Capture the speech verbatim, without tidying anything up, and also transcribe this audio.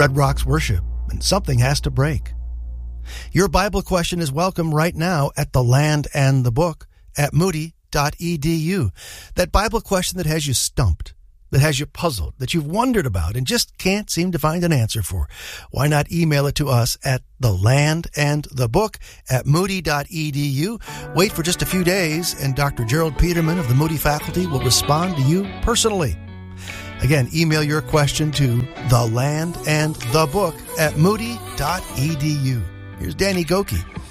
Red Rocks worship, and something has to break. Your Bible question is welcome right now at The Land and the Book at moody dot e d u. That Bible question that has you stumped, that has you puzzled, that you've wondered about and just can't seem to find an answer for. Why not email it to us at The Land and the Book at moody dot e d u. Wait for just a few days, and Doctor Gerald Peterman of the Moody faculty will respond to you personally. Again, email your question to The Land and the Book at moody dot e d u. Here's Danny Gokey